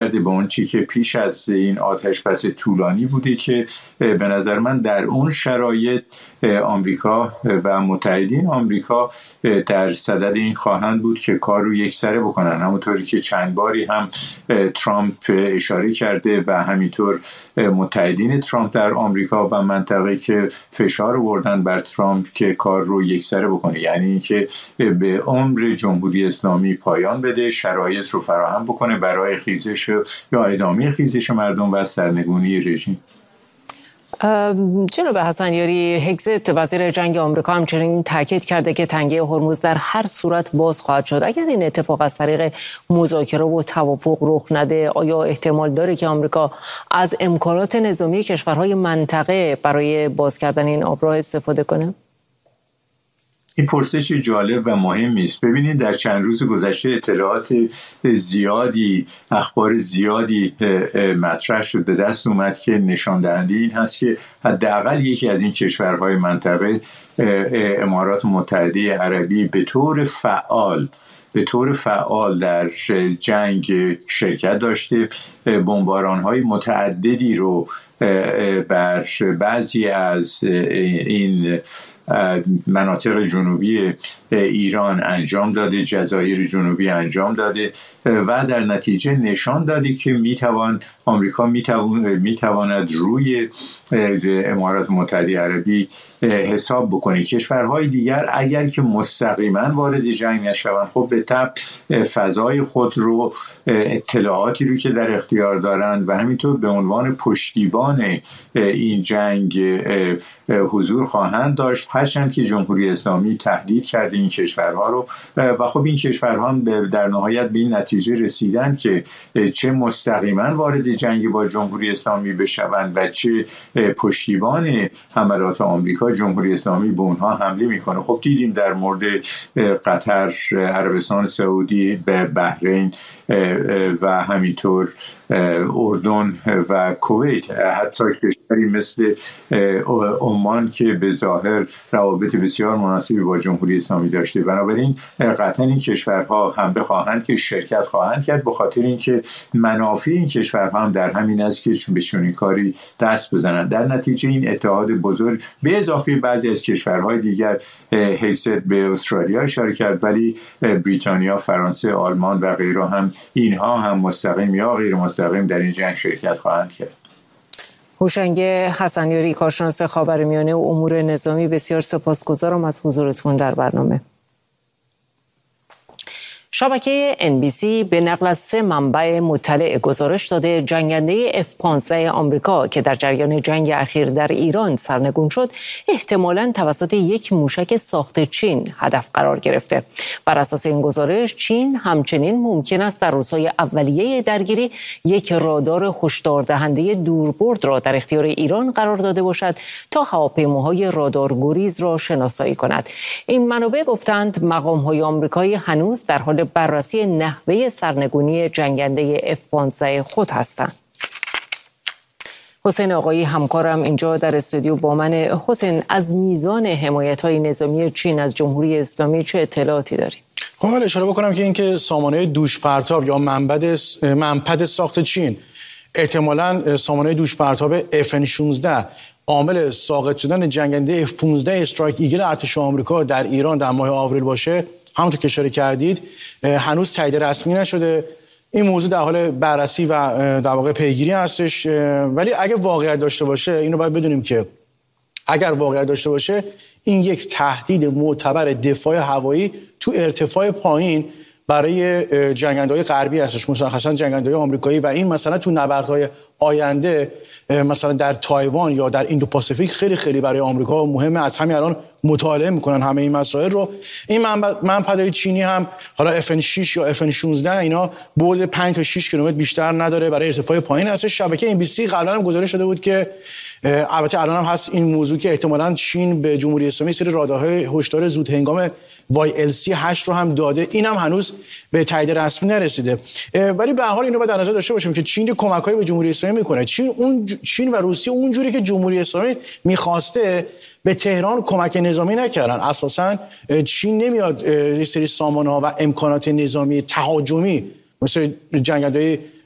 برمیگرده به اون چی که پیش از این آتش‌بس طولانی بوده که به نظر من در اون شرایط آمریکا و متحدین آمریکا در صدد این خواهند بود که کار رو یکسره بکنن، همونطوری که چند باری هم ترامپ اشاره کرده و همینطور متحدین ترامپ در آمریکا و منطقه که فشار آوردن بر ترامپ که کار رو یکسره بکنه، یعنی اینکه به عمر جمهوری اسلامی پایان بده، شرایط رو فراهم بکنه برای خیزش یا ادامه خیزش مردم و سرنگونی رژیم. جناب حسنیاری، هگزت وزیر جنگ آمریکا همچنین تاکید کرده که تنگه هرمز در هر صورت باز خواهد شد اگر این اتفاق از طریق مذاکره و توافق رخ نده. آیا احتمال داره که آمریکا از امکانات نظامی کشورهای منطقه برای باز کردن این آبراه استفاده کنه؟ این پرسش جالب و مهمی است. ببینید در چند روز گذشته اطلاعات زیادی، اخبار زیادی مطرح شد، به دست اومد که نشان دهنده این هست که حداقل یکی از این کشورهای منطقه، امارات متحده عربی، به طور فعال در جنگ شرکت داشته، بمباران‌های ایرانی رو بر بعضی از این مناطق جنوبی ایران انجام داده، جزایر جنوبی انجام داده و در نتیجه نشان داده که آمریکا میتواند روی امارات متحده عربی حساب بکنه. کشورهای دیگر اگر که مستقیما وارد جنگ نشوند، خب به طبع فضای خود رو، اطلاعاتی رو که در اختیار دارند و همینطور به عنوان پشتیبان این جنگ حضور خواهند داشت، هرچند که جمهوری اسلامی تهدید کرده این کشورها رو و خب این کشورها در نهایت به این نتیجه رسیدن که چه مستقیما وارد جنگ با جمهوری اسلامی بشوند و چه پشتیبان حملات آمریکا جمهوری اسلامی به اونها حمله میکنه. خب دیدیم در مورد قطر، عربستان سعودی، بحرین و همینطور اردن و کویت، حتی کشوری مثل عمان که به ظاهر روابط بسیار مناسبی با جمهوری اسلامی داشته. بنابراین قطعا این کشورها حمله خواهند که شرکت خواهند کرد، به خاطر اینکه منافع این کشورها هم در همین است که به چنین کاری دست بزنند. در نتیجه این اتحاد بزرگ به اضافه بعضی از کشورهای دیگر، هگزت به استرالیا اشاره کرد، ولی بریتانیا، فرانسه، آلمان و غیره هم اینها هم مستقیم یا غیر مستقیم در این جنگ شرکت خواهند کرد. هوشنگ حسنیاری، کارشناس خاورمیانه و امور نظامی، بسیار سپاسگزارم از حضورتون در برنامه. شبکه NBC به نقل از 3 منبع مطلع گزارش داده جنگنده F-15 آمریکا که در جریان جنگ اخیر در ایران سرنگون شد، احتمالاً توسط یک موشک ساخت چین هدف قرار گرفته. بر اساس این گزارش، چین همچنین ممکن است در روزهای اولیه درگیری یک رادار هشدار دهنده دوربرد را در اختیار ایران قرار داده باشد تا هواپیماهای رادار گریز را شناسایی کند. این منابع گفتند مقام‌های آمریکایی هنوز در حال بررسی نحوه سرنگونی جنگنده F-15 خود هستند. حسین آقایی همکارم اینجا در استودیو با من. حسین، از میزان حمایت‌های نظامی چین از جمهوری اسلامی چه اطلاعاتی داریم؟ خب اشاره بکنم که اینکه سامانه دوش پرتاب یا منپد ساخت چین، احتمالاً سامانه دوش پرتاب FN-16 عامل ساقط شدن جنگنده F-15 استرایک ایگل ارتش آمریکا در ایران در ماه آوریل باشه، همونطور که اشاره کردید هنوز تایید رسمی نشده. این موضوع در حال بررسی و در واقع پیگیری هستش، ولی اگه واقعیت داشته باشه، اینو باید بدونیم که اگر واقعیت داشته باشه، این یک تهدید معتبر دفاع هوایی تو ارتفاع پایین برای جنگنده‌های غربی هستش، مشخصا جنگنده‌های آمریکایی، و این مثلا تو نبردهای آینده مثلا در تایوان یا در ایندو پاسیفیک خیلی خیلی برای آمریکا مهمه. از همین الان مطالعه میکنن همه این مسائل رو. این منپدهای چینی هم حالا FN-6 یا FN-16 اینا بعد 5 تا 6 کیلومتر بیشتر نداره، برای ارتفاع پایین هستش. شبکه NBC قبلا هم گزارش داده بود که البته الان هم هست این موضوع که احتمالاً چین به جمهوری اسلامی سری رادارهای هشدار زود هنگام YLC-8 رو هم داده. این هم هنوز به تایید رسمی نرسیده، ولی به هر حال اینو باید در نظر داشته باشیم که چین کمک‌های به جمهوری اسلامی میکنه. چین و روسیه اونجوری که جمهوری اسلامی میخواسته به تهران کمک نظامی نکردن. اساساً چین نمیاد یه سری سامانه‌ها و امکانات نظامی تهاجمی مثل جنگنده‌های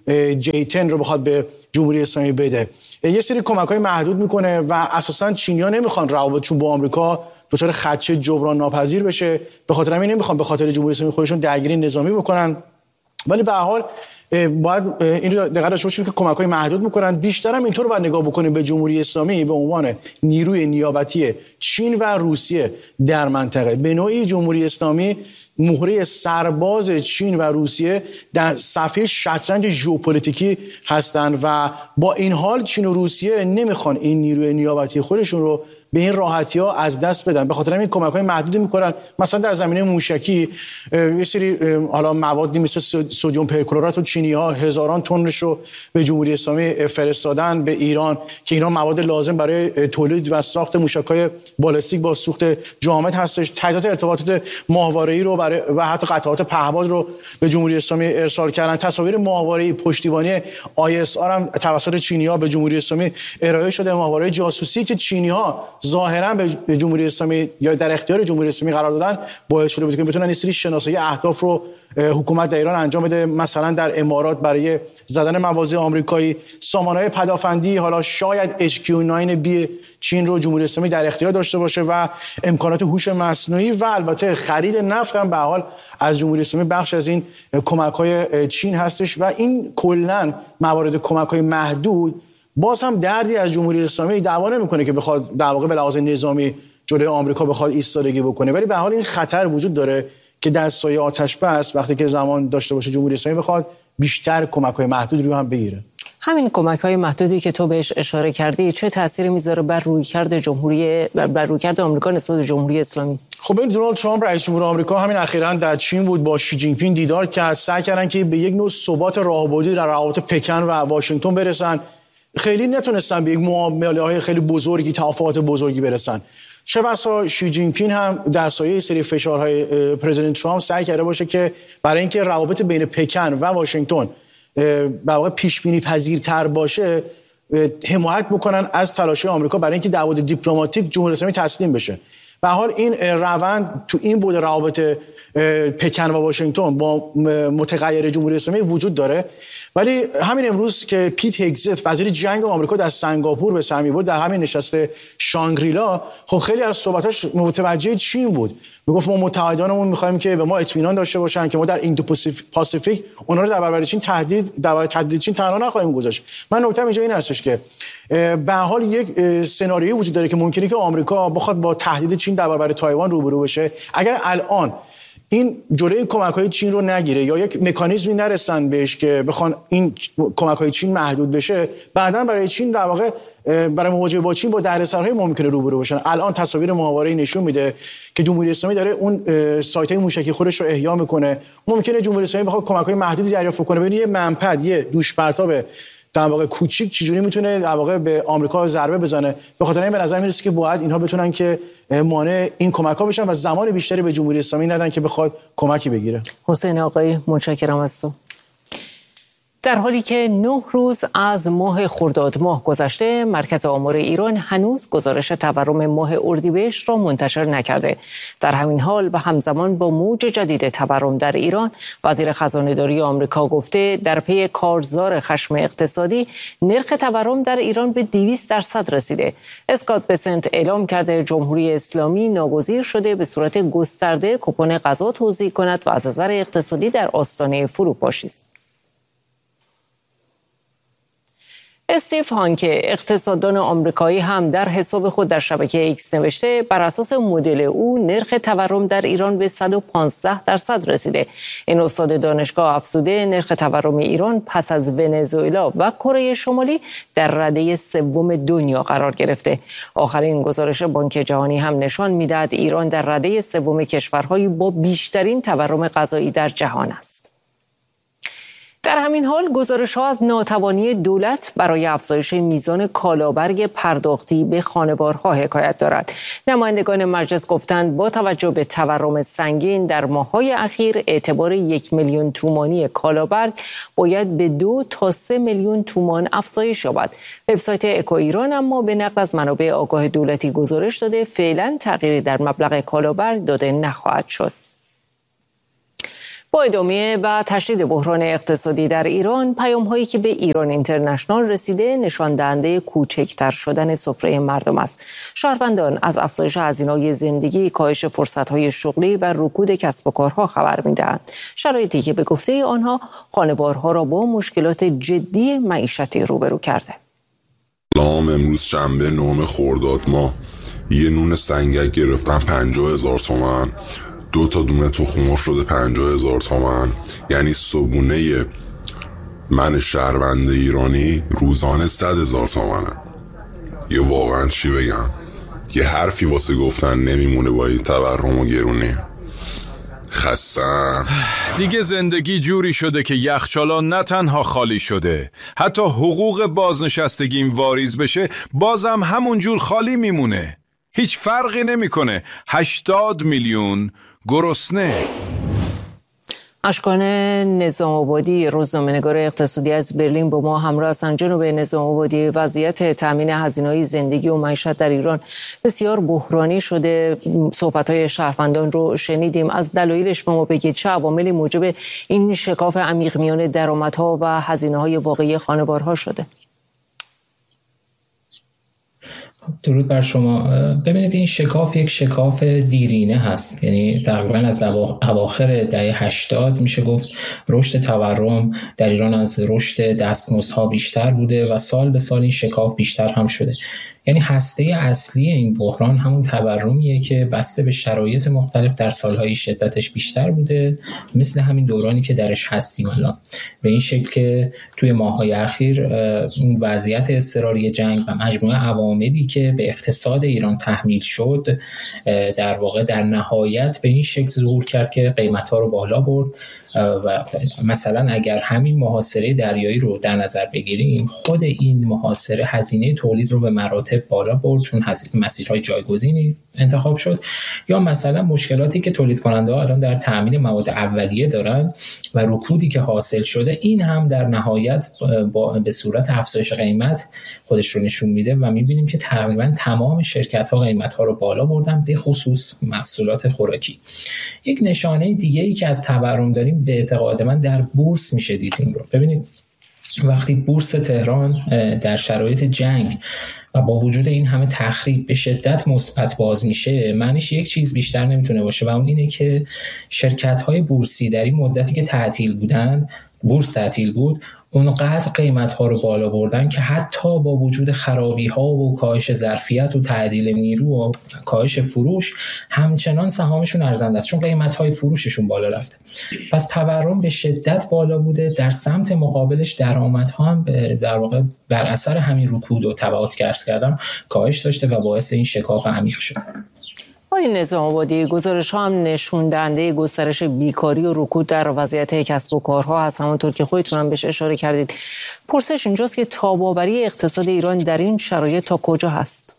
J10 رو بخواد به جمهوری اسلامی بده. یه سری کمک‌های محدود میکنه و اساساً چینی‌ها نمیخوان روابطشون با آمریکا دچار خدشه جبران ناپذیر بشه، به خاطر همین نمیخوان به خاطر جمهوری اسلامی خودشون درگیری نظامی بکنن. ولی به هر حال باید این رو دقت داشته باشیم که کمک‌های محدود میکنن. بیشتر هم اینطور باید نگاه بکنیم به جمهوری اسلامی به عنوان نیروی نیابتی چین و روسیه در منطقه. به نوعی جمهوری اسلامی مهره سرباز چین و روسیه در صفحه شطرنج ژئوپلیتیکی هستند و با این حال چین و روسیه نمیخوان این نیروی نیابتی خودشون رو به این راحتی‌ها از دست بدن. به خاطر همین کمک‌های محدودی می‌کنن. مثلا در زمینه موشکی یه سری حالا موادی مثل سدیم پرکلورات و چینی‌ها هزاران تنش رو به جمهوری اسلامی فرستادن به ایران که اینا مواد لازم برای تولید و ساخت موشک‌های بالستیک با سوخت جامد هستش. تجهیزات ارتباطات ماهواره‌ای رو و حتی قطعات پهپاد رو به جمهوری اسلامی ارسال کردن. تصاویر ماهواره‌ای پشتیبانی ISR هم توسط چینی‌ها به جمهوری اسلامی ارائه شده. ماهواره جاسوسی که چینی‌ها ظاهرا به جمهوری اسلامی یا در اختیار جمهوری اسلامی قرار دادن باعث شده بود که بتونن این سری شناسایی اهداف رو حکومت در ایران انجام بده. مثلا در امارات برای زدن مواضع آمریکایی سامانه‌های پدافندی حالا شاید HQ9B چین رو جمهوری اسلامی در اختیار داشته باشه و امکانات هوش مصنوعی و البته خرید نفت هم به حال از جمهوری اسلامی بخش از این کمک‌های چین هستش و این کلاً موارد کمک‌های محدود باز هم دردی از جمهوری اسلامی دعوا نمی‌کنه که بخواد در واقع به لحاظ نظامی جلوی آمریکا بخواد ایستادگی بکنه، ولی به حال این خطر وجود داره که در سایه آتش بس وقتی که زمان داشته باشه جمهوری اسلامی بخواد بیشتر کمک‌های محدود رو هم بگیره. همین کمک‌های محدودی که تو بهش اشاره کردی چه تأثیری میذاره بر رویکرد آمریکا نسبت به جمهوری اسلامی؟ خب این دونالد ترامپ رئیس جمهور آمریکا همین اخیراً در چین بود، با شی جین پینگ دیدار کرد، سعی کردن که به یک نوع ثبات راهبردی در روابط پکن و واشنگتن برسن. خیلی نتونستن به یک معامله‌های خیلی بزرگی، توافقات بزرگی برسن. چه بسا شی جین پینگ هم در سایه سری فشارهای پرزیدنت ترامپ سعی کرده باشه که برای اینکه روابط بین پکن و واشنگتن به واقع پیش بینی پذیرتر باشه حمایت بکنن از تلاش آمریکا برای اینکه دعوت دیپلماتیک جمهوری اسلامی تسلیم بشه. به حال این روند تو این بود روابط پکن و واشنگتن با متغیر جمهوری اسلامی وجود داره. ولی همین امروز که پیت هگزت وزیر جنگ آمریکا در سنگاپور به سر می‌برد در همین نشست شانگریلا، خب خیلی از صحبتاش متوجه چین بود. میگفت ما متحدانمون می‌خوایم که به ما اطمینان داشته باشن که ما در ایندو پاسیفیک اونا رو در برابر چین تهدید چین تنها نخواهیم گذاشت. من نکته‌ام اینجا این هستش که به حال یک سناریویی وجود داره که ممکنه که آمریکا بخواد با تهدید چین در برابر تایوان روبرو بشه. اگر الان این جلوی کمک‌های چین رو نگیره یا یک مکانیزمی نرسن بهش که بخوان این کمک‌های چین محدود بشه، بعداً برای چین در واقع برای مواجهه با چین با دردسرهای ممکنه روبرو بشن. الان تصاویر ماهواره‌ای نشون میده که جمهوری اسلامی داره اون سایت‌های موشکی خودش رو احیا میکنه. ممکنه جمهوری اسلامی بخواد کمک‌های محدودی دریافت کنه، ببینید یه منپد، یه دوش پرتاب در واقع کوچیک چجوری میتونه در واقع به آمریکا ضربه بزنه. به خاطر این به نظر میاد که باید اینها بتونن که مانع این کمک‌ها بشن و زمان بیشتری به جمهوری اسلامی ندن که بخواد کمکی بگیره. حسین آقایی متشکرم از تو. در حالی که 9 روز از ماه خرداد ماه گذشته، مرکز آمار ایران هنوز گزارش تورم ماه اردیبهشت را منتشر نکرده. در همین حال و همزمان با موج جدید تورم در ایران، وزیر خزانه‌داری آمریکا گفته در پی کارزار خشم اقتصادی نرخ تورم در ایران به 200% رسیده. اسکات بسنت اعلام کرده جمهوری اسلامی ناگزیر شده به صورت گسترده کوپن غذا توزیع کند و از نظر اقتصادی در آستانه فروپاشی است. استیو هانکه اقتصاددان آمریکایی هم در حساب خود در شبکه ایکس نوشته بر اساس مدل او نرخ تورم در ایران به 115% رسیده. این استاد دانشگاه افزوده نرخ تورم ایران پس از ونزوئلا و کره شمالی در رده سوم دنیا قرار گرفته. آخرین گزارش بانک جهانی هم نشان می‌دهد ایران در رده سوم کشورهای با بیشترین تورم غذایی در جهان است. در همین حال گزارش‌ها از ناتوانی دولت برای افزایش میزان کالابرگ پرداختی به خانوارها حکایت دارد. نمایندگان مجلس گفتند با توجه به تورم سنگین در ماه‌های اخیر اعتبار 1 میلیون تومانی کالابرگ باید به 2 تا 3 میلیون تومان افزایش یابد. وبسایت اکو ایران اما به نقل از منابع آگاه دولتی گزارش داده فعلا تغییری در مبلغ کالابرگ داده نخواهد شد. با ادامه و تشدید بحران اقتصادی در ایران، پیام‌هایی که به ایران اینترنشنال رسیده نشان دهنده کوچکتر شدن سفره مردم است. شهروندان از افزایش هزینه‌های زندگی، کاهش فرصت‌های شغلی و رکود کسب و کارها خبر می‌دهند. شرایطی که به گفته آنها خانوارها را با مشکلات جدی معیشتی روبرو کرده. امروز شنبه 9 خرداد ماه یه نون سنگک گرفتم 50,000 تومان، 2 تا دونه تخم مرغ شده 50,000 تومان. یعنی صبونه من شهروند ایرانی روزانه 100,000 تومانه. یه واقعا چی بگم، یه حرفی واسه گفتن نمیمونه با این تورم و گرونی. خستم دیگه. زندگی جوری شده که یخچالا نه تنها خالی شده، حتی حقوق بازنشستگیم واریز بشه بازم همون جور خالی میمونه. هیچ فرقی نمیکنه. 80 میلیون گرسنه. اشکان نظام آبادی، روزنامه‌نگار اقتصادی از برلین با ما همراه هستند. جناب نظام آبادی، وضعیت تامین هزینه‌های زندگی و معیشت در ایران بسیار بحرانی شده. صحبت‌های شهروندان رو شنیدیم. از دلایلش به ما بگید، چه عواملی موجب این شکاف عمیق میان درآمدها و هزینه‌های واقعی خانوارها شده؟ درود بر شما. ببینید، این شکاف یک شکاف دیرینه هست. یعنی تقریبا از اواخر دهه 80 میشه گفت رشد تورم در ایران از رشد دستمزدها بیشتر بوده و سال به سال این شکاف بیشتر هم شده. یعنی هسته اصلی این بحران همون تورمیه که بسته به شرایط مختلف در سالهای شدتش بیشتر بوده، مثل همین دورانی که درش هستیم الان. به این شکل که توی ماه‌های اخیر اون وضعیت اضطراری جنگ و مجموعه عواملی که به اقتصاد ایران تحمیل شد در واقع در نهایت به این شکل ظهور کرد که قیمت‌ها رو بالا برد. و مثلا اگر همین محاصره دریایی رو در نظر بگیریم، خود این محاصره هزینه تولید رو به مراتب بالا برد، چون مسیرهای جایگزینی انتخاب شد. یا مثلا مشکلاتی که تولید کننده ها الان در تامین مواد اولیه دارن و رکودی که حاصل شده، این هم در نهایت به صورت افزایش قیمت خودش رو نشون میده و میبینیم که تقریبا تمام شرکت ها قیمت ها رو بالا بردن، به خصوص محصولات خوراکی. یک نشانه دیگه ای که از تورم داریم به اعتقاد من در بورس میشه دید این رو. ببینید، وقتی بورس تهران در شرایط جنگ و با وجود این همه تخریب به شدت مثبت باز میشه، معنیش یک چیز بیشتر نمیتونه باشه و اون اینه که شرکت‌های بورسی در این مدتی که تعطیل بودند، بورس تعطیل بود، اونقدر قیمت‌ها رو بالا بردن که حتی با وجود خرابی‌ها و کاهش ظرفیت و تعدیل نیرو و کاهش فروش، همچنان سهامشون ارزنده است، چون قیمت‌های فروششون بالا رفته. پس تورم به شدت بالا بوده. در سمت مقابلش درآمدها هم در واقع بر اثر همین رکود و تبعات که عرض کردم کاهش داشته و باعث این شکاف عمیق شده. آقای نظام آبادی، گزارش‌ها هم نشون دهنده گسترش بیکاری و رکود در وضعیت کسب و کارها هست، همونطور که خودتون هم بهش اشاره کردید. پرسش اینجاست که تاب‌آوری اقتصاد ایران در این شرایط تا کجا هست؟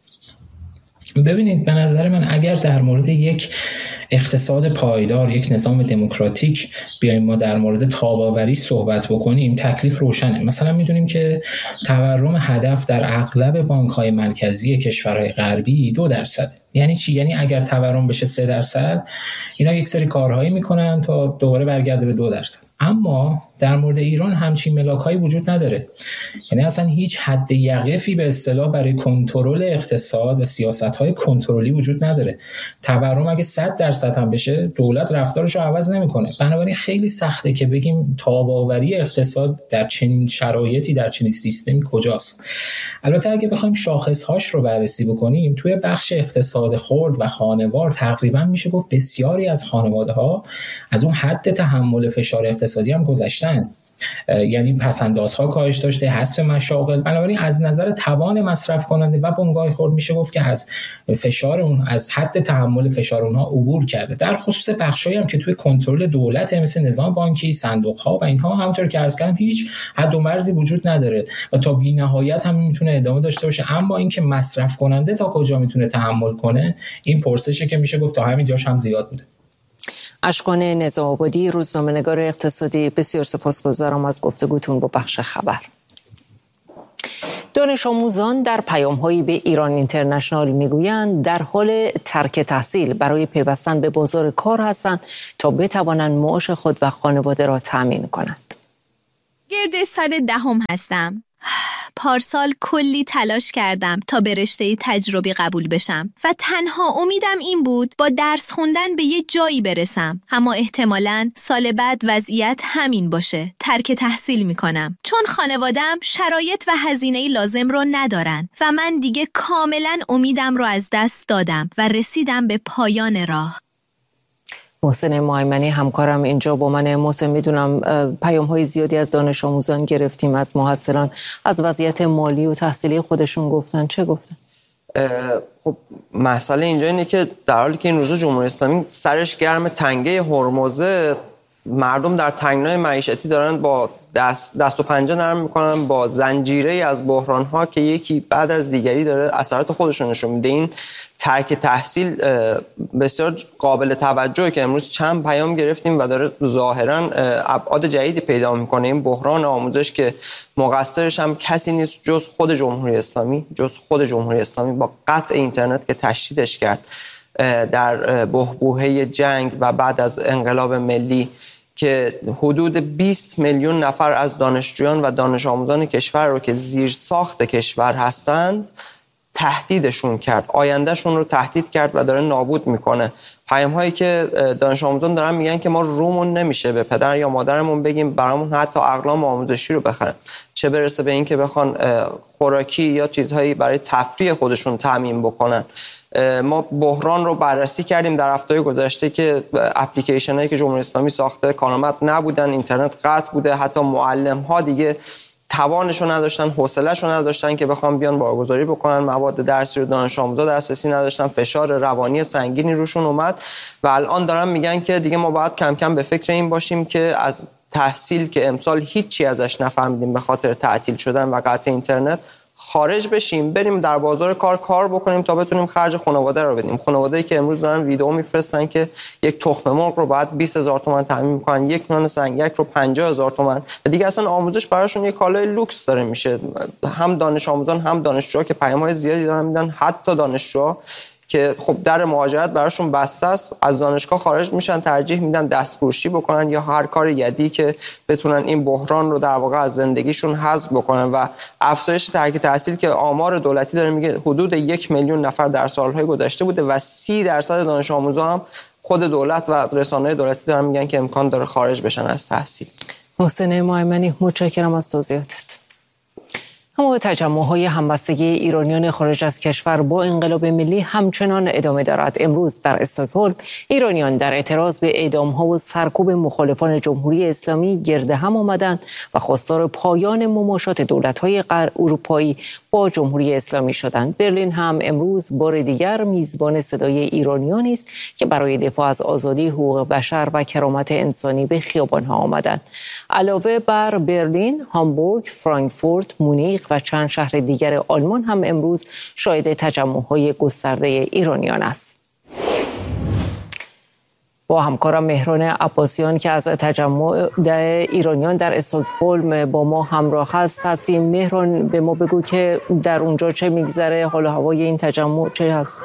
ببینید، به نظر من اگر در مورد یک اقتصاد پایدار، یک نظام دموکراتیک بیایم ما در مورد تاب‌آوری صحبت بکنیم، تکلیف روشنه. مثلا میدونیم که تورم هدف در اغلب بانک‌های مرکزی کشورهای غربی 2%. یعنی چی؟ یعنی اگر تورم بشه 3%، اینا یک سری کارهایی میکنن تا دوباره برگرده به 2%. اما در مورد ایران همچین ملاک‌هایی وجود نداره. یعنی اصلا هیچ حد یقفی به اصطلاح برای کنترل اقتصاد و سیاست‌های کنترلی وجود نداره. تورم اگه 100% هم بشه، دولت رفتارش رو عوض نمی‌کنه. بنابراین خیلی سخته که بگیم تاب‌آوری اقتصاد در چنین شرایطی، در چنین سیستمی کجاست. البته اگه بخوایم شاخص‌هاش رو بررسی بکنیم، توی بخش اقتصاد خرد و خانوار تقریبا میشه گفت بسیاری از خانواده‌ها از اون حد تحمل فشار اقتصادی هم گذشتن. یعنی پس‌اندازها کاهش داشته، حذف مشاغل. بنابراین از نظر توان مصرف کننده و بنگاه خرد میشه گفت که از فشار اون، از حد تحمل فشار اونها عبور کرده. در خصوص بخشایی هم که توی کنترل دولت مثل نظام بانکی، صندوق‌ها و اینها، همونطور که عرض کردم هیچ حد و مرزی وجود نداره و تا بی‌نهایت هم میتونه ادامه داشته باشه. اما اینکه مصرف کننده تا کجا میتونه تحمل کنه، این پرسشه که میشه گفت تا همین جاش هم زیاد بوده. اشکان نظام آبادی، روزنامه‌نگار اقتصادی، بسیار سپاسگزارم از گفتگوتون با بخش خبر. دانش آموزان در پیام‌هایی به ایران اینترنشنال میگویند در حال ترک تحصیل برای پیوستن به بازار کار هستند تا بتوانند معاش خود و خانواده را تأمین کنند. گرد سال 10 هستم. پارسال کلی تلاش کردم تا به رشته تجربی قبول بشم و تنها امیدم این بود با درس خوندن به یه جایی برسم، اما احتمالاً سال بعد وضعیت همین باشه. ترک تحصیل میکنم چون خانواده‌ام شرایط و هزینه لازم رو ندارن و من دیگه کاملاً امیدم رو از دست دادم و رسیدم به پایان راه. محسن مایمنی همکارم اینجا با من. محسن، میدونم پیام‌های زیادی از دانش آموزان گرفتیم، از محصلان از وضعیت مالی و تحصیلی خودشون گفتن. چه گفتن؟ خب مسئله اینجا اینه که در حالی که این روزا جمهوری اسلامی سرش گرم تنگه هرمزه، مردم در تنگنای معیشتی دارن با دست و پنجه نرم میکنن با زنجیره از بحران‌ها که یکی بعد از دیگری داره اثرات خودشون نشون میده. این ترک تحصیل بسیار قابل توجهه که امروز چند پیام گرفتیم و داره ظاهراً ابعاد جدیدی پیدا میکنه. این بحران آموزش که مقصرش هم کسی نیست جز خود جمهوری اسلامی با قطع اینترنت که تشدیدش کرد در بحبوحه جنگ و بعد از انقلاب ملی، که حدود 20 میلیون نفر از دانشجویان و دانش آموزان کشور رو که زیر ساخت کشور هستند تهدیدشون کرد، آیندهشون رو تهدید کرد و داره نابود میکنه. پیام هایی که دانش آموزان دارن میگن که ما رومون نمیشه به پدر یا مادرمون بگیم برامون حتی اقلام آموزشی رو بخرن، چه برسه به این که بخوان خوراکی یا چیزهایی برای تفریح خودشون تامین بکنن. ما بحران رو بررسی کردیم در هفته‌های گذشته که اپلیکیشن هایی که جمهوری اسلامی ساخته کارآمد نبودن، اینترنت قطع بوده، حتی معلم ها دیگه توانشو نداشتن، حوصله‌شو نداشتن که بخوام بیان بارگذاری بکنن مواد درسی رو، دانش آموزا دسترسی نداشتن، فشار روانی سنگینی روشون اومد و الان دارن میگن که دیگه ما باید کم کم به فکر این باشیم که از تحصیل که امسال هیچی ازش نفهمیدیم به خاطر تعطیل شدن و قطع اینترنت خارج بشیم، بریم در بازار کار بکنیم تا بتونیم خرج خانواده رو بدیم. خانواده‌ای که امروز دارن ویدیو میفرستن که یک تخم مرغ رو باید 20000 تومان تامین میکنن، یک نان سنگک رو 50000 تومان و دیگه اصلا آموزش براشون یک کالای لوکس داره میشه. هم دانش آموزان هم دانشجوها که پیام‌های زیادی دارن میدن، حتی دانشجوها که خب در مهاجرت براشون بسته است از دانشگاه خارج میشن، ترجیح میدن دستفروشی بکنن یا هر کار یدی که بتونن این بحران رو در واقع از زندگیشون حذف بکنن. و افزایش ترک تحصیل که آمار دولتی داره میگه حدود 1 میلیون نفر در سالهای گذشته بوده و 30% دانش آموزان هم خود دولت و رسانه‌های دولتی دارن میگن که امکان داره خارج بشن از تحصیل. محسن مایمنی، متشکرم از توضیحاتت. اما تجمع‌های همبستگی ایرانیان خارج از کشور با انقلاب ملی همچنان ادامه دارد. امروز در استکهلم ایرانیان در اعتراض به اعدام‌ها و سرکوب مخالفان جمهوری اسلامی گرد هم آمدند و خواستار پایان مماشات دولت‌های اروپایی با جمهوری اسلامی شدند. برلین هم امروز بار دیگر میزبان صدای ایرانیانی است که برای دفاع از آزادی، حقوق بشر و کرامت انسانی به خیابان‌ها آمدند. علاوه بر برلین، هامبورگ، فرانکفورت، مونیخ و چند شهر دیگر آلمان هم امروز شاهد تجمع‌های گسترده ایرانیان است. با همکارم مهران عباسیان که از تجمع ایرانیان در استکهلم با ما همراه هستیم. مهران، به ما بگو که در اونجا چه میگذره، حال و هوای این تجمع چه هست؟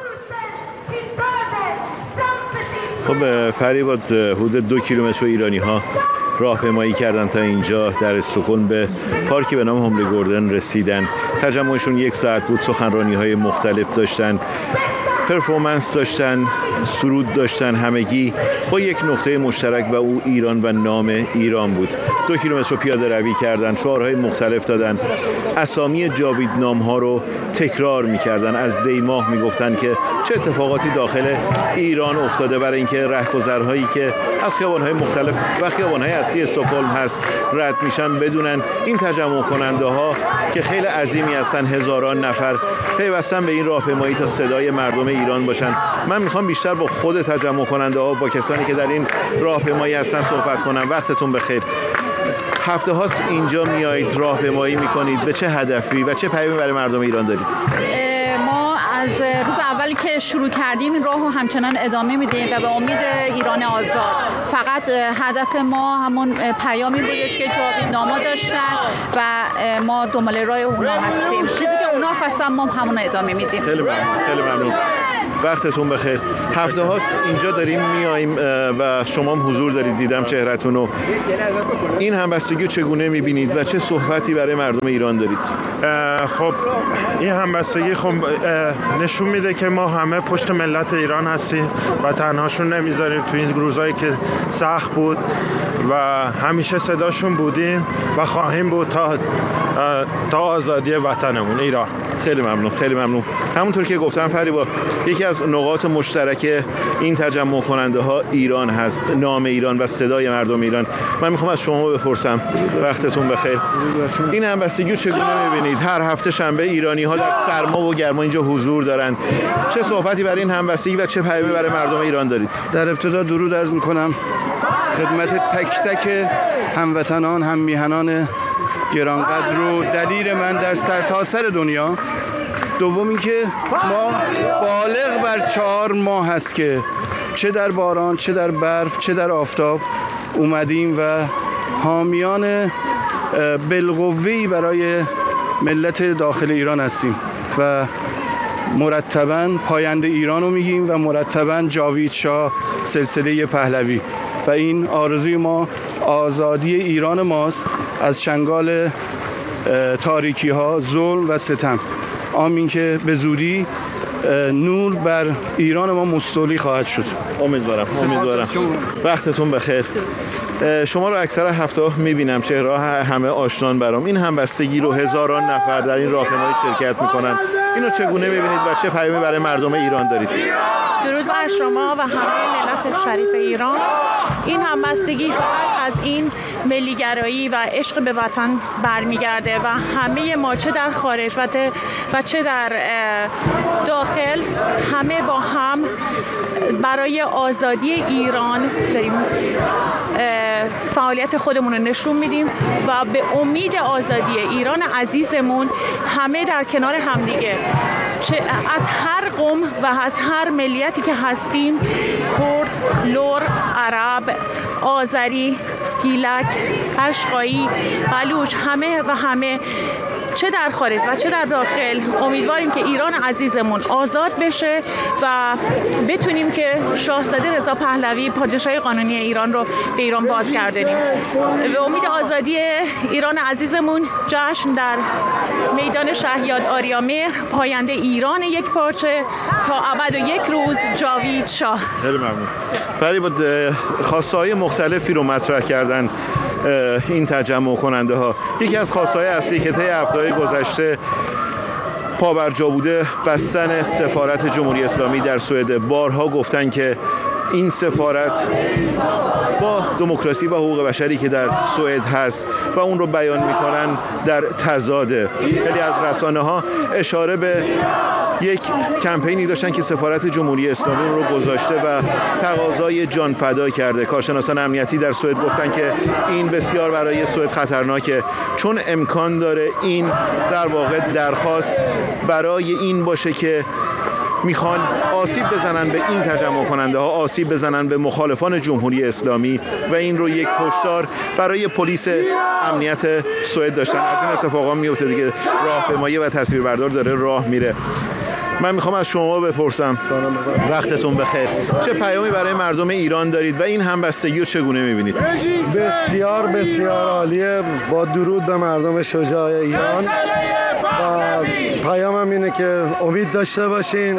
خب فریباد، حدود 2 کیلومتر ایرانی‌ها راهپیمایی کردن تا اینجا در استکهلم به پارکی به نام هومله گوردن رسیدن. تجمعشون 1 ساعت بود، سخنرانی‌های مختلف داشتن، پرفورمنس داشتن، سرود داشتن، همگی با یک نقطه مشترک و او ایران و نام ایران بود. 2 کیلومتر رو پیاده روی کردن، شعارهای مختلف دادن، اسامی جاویدنام‌ها رو تکرار می‌کردن. از دیماه می‌گفتن که چه اتفاقاتی داخل ایران افتاده برای اینکه رهگذرهایی که از خیابان‌های مختلف و خیابان‌های اصلی استکهلم هست رد میشن بدونن این تجمع کننده‌ها که خیلی عظیمی هستن، هزاران نفر پیوستن به این راهپیمایی تا صدای مردم ایران باشن. من میخوام بیشتر با خود تجمع کننده ها، با کسانی که در این راهپیمایی هستن صحبت کنم. وقتتون بخیر. هفته هاست اینجا میایید راهپیمایی میکنید، به چه هدفی و چه پیامی برای مردم ایران دارید؟ ما از روز اولی که شروع کردیم این راهو همچنان ادامه میدیم و به امید ایران آزاد. فقط هدف ما همون پیامی بودش که جاویدنامه داشتن و ما دنبال راه اونا هستیم. چیزی که اونا خواستن ما همون ادامه میدیم. خیلی ممنون. وقتتون بخیر. هفته هاست اینجا داریم میاییم و شما هم حضور دارید، دیدم چهرهتون رو. این همبستگی چگونه میبینید و چه صحبتی برای مردم ایران دارید؟ خب این همبستگی خب نشون میده که ما همه پشت ملت ایران هستیم و تنهاشون نمیذاریم تو این روزایی که سخت بود و همیشه صداشون بودیم و خواهیم بود تا آزادی وطنمون ایران. خیلی ممنون. همونطور که گفتم فریبا، یکی از نقاط مشترک این تجمع کننده ها ایران هست، نام ایران و صدای مردم ایران. من میخوام از شما بپرسم، وقتتون بخیر، این همبستگی رو چگونه میبینید؟ هر هفته شنبه ایرانی ها در سرما و گرما اینجا حضور دارن. چه صحبتی برای این همبستگی و چه پیامی برای مردم ایران دارید؟ در ابتدا درود عرض میکنم خدمت تک تک هموطنان، هم میهنان گرانقدر و دلیر من در سرتاسر دنیا. دوم این که ما بالغ بر 4 ماه هست که چه در باران، چه در برف، چه در آفتاب اومدیم و حامیان بالقوه‌ای برای ملت داخل ایران هستیم و مرتباً پاینده ایران رو میگیم و مرتباً جاوید شاه سلسله پهلوی و این آرزوی ما آزادی ایران ماست از چنگال تاریکی ها، ظلم و ستم. آمین که به زودی نور بر ایران ما مستولی خواهد شد. امیدوارم. وقتتون بخیر. شما رو اکثر هفته میبینم، چهره همه آشنان برام. این همبستگی رو هزاران نفر در این راهپیمایی شرکت میکنن. اینو چگونه میبینید و چه پیامی برای مردم ایران دارید؟ درود بر شما و همه ملت شریف ایران. این همبستگی فقط از این ملیگرایی و عشق به وطن برمیگرده و همه ما چه در خارج و چه در داخل همه با هم برای آزادی ایران داریم فعالیت خودمون رو نشون میدیم و به امید آزادی ایران عزیزمون همه در کنار همدیگه، از هر قوم و از هر ملیتی که هستیم، کرد، لور، عرب، آذری، گیلک، قشقایی، بلوچ، همه چه در خارج و چه در داخل امیدواریم که ایران عزیزمون آزاد بشه و بتونیم که شاهزاده رضا پهلوی پادشاه قانونی ایران رو به ایران بازگردونیم. به امید آزادی ایران عزیزمون جشن در میدان شهیاد آریامهر، پاینده ایران یک پارچه تا ابد و یک روز، جاوید شاه. خیلی ممنون. فریبا، خواسته‌های مختلفی رو مطرح کردن این تجمع کننده ها. یکی از خواسته‌های اصلی که طی هفته‌های گذشته پابرجا بوده بستن سفارت جمهوری اسلامی در سوئد. بارها گفتن که این سفارت با دموکراسی و حقوق بشری که در سوئد هست و اون رو بیان میکنن در تضاده. خیلی از رسانه‌ها اشاره به یک کمپینی داشتن که سفارت جمهوری اسلامی رو گذاشته و تقاضای جان فدا کرده. کارشناسان امنیتی در سوئد گفتن که این بسیار برای سوئد خطرناکه، چون امکان داره این در واقع درخواست برای این باشه که میخوان آسیب بزنن به این تجمع کننده ها، آسیب بزنن به مخالفان جمهوری اسلامی و این رو یک هشدار برای پلیس امنیت سوئد داشتن. از این اتفاقا میفته دیگه، راهپیمایی و تصویربردار داره راه میره. من میخوام از شما بپرسم، وقتتون بخیر، چه پیامی برای مردم ایران دارید و این همبستگی رو چگونه میبینید؟ بسیار بسیار عالیه. با درود به مردم شجاع ایران و پیامم اینه که امید داشته باشین،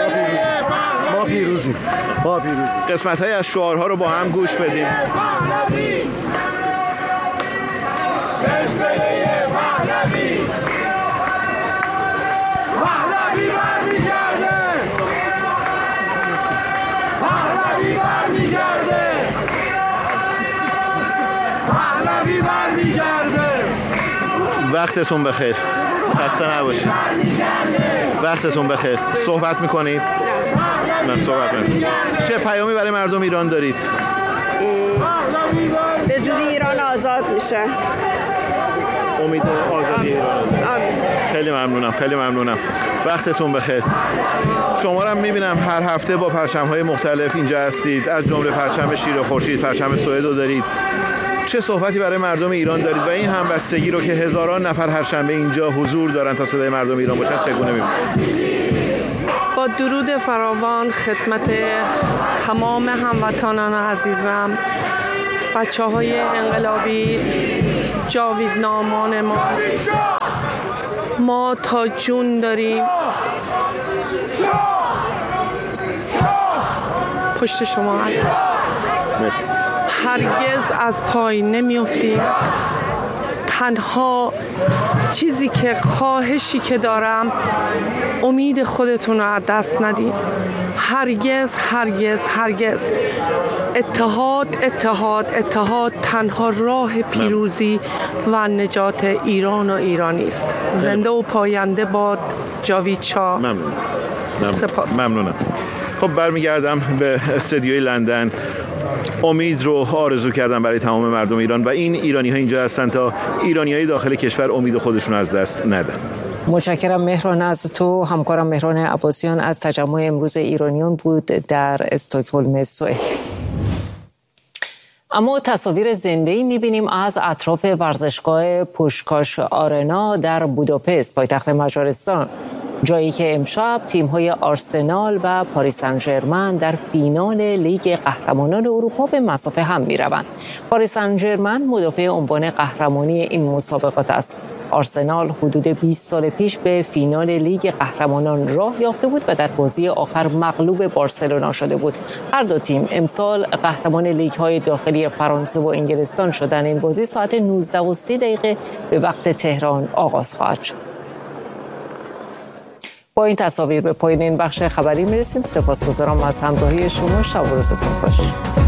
ما پیروزیم. قسمت‌های از شعارها رو با هم گوش بدیم. وقتتون بخیر، خسته نباشید. وقتتون بخیر. صحبت میکنید؟ من صحبت میکنم. چه پیامی برای مردم ایران دارید؟ به زودی ایران آزاد میشه. امید آزادی ایران. آمین. خیلی ممنونم، خیلی ممنونم. وقتتون بخیر. شما رو میبینم هر هفته با پرچم‌های مختلف اینجا هستید، از جمله پرچم شیر خورشید، پرچم سوئد رو دارید. چه صحبتی برای مردم ایران دارید و این همبستگی رو که هزاران نفر هر شنبه اینجا حضور دارن تا صدای مردم ایران باشن چگونه می‌بینید؟ با درود فراوان خدمت تمام هموطنان عزیزم، بچه‌های انقلابی، جاویدنامان ما تا جون داریم پشت شما هستیم، هرگز از پای نمیافتیم. تنها چیزی که خواهشی که دارم امید خودتون رو از دست ندید. هرگز هرگز هرگز. اتحاد اتحاد اتحاد تنها راه پیروزی و نجات ایران و ایرانی است. زنده و پاینده باد جاوید شاه. ممنونم. خب برمیگردم به استودیوی لندن. امید رو آرزو کردم برای تمام مردم ایران و این ایرانی ها اینجا هستن تا ایرانی های داخل کشور امید خودشون از دست ندن. متشکرم مهران از تو. همکارم مهران عباسیان از تجمع امروز ایرانیان بود در استکهلم سوئد. اما تصاویر زنده‌ای می‌بینیم از اطراف ورزشگاه پوشکاش آرنا در بوداپست پایتخت مجارستان، جایی که امشب تیم‌های آرسنال و پاریس سن ژرمن در فینال لیگ قهرمانان اروپا به مصاف هم می‌روند. پاریس سن ژرمن مدافع عنوان قهرمانی این مسابقات است. آرسنال حدود 20 سال پیش به فینال لیگ قهرمانان راه یافته بود و در بازی آخر مغلوب بارسلونا شده بود. هر دو تیم امسال قهرمان لیگ‌های داخلی فرانسه و انگلستان شدن. این بازی ساعت 19:03 به وقت تهران آغاز خواهد شد. با این تصاویر به پایان این بخش خبری میرسیم. سپاسگزارم از همراهی شما. شب و روزتون خوش.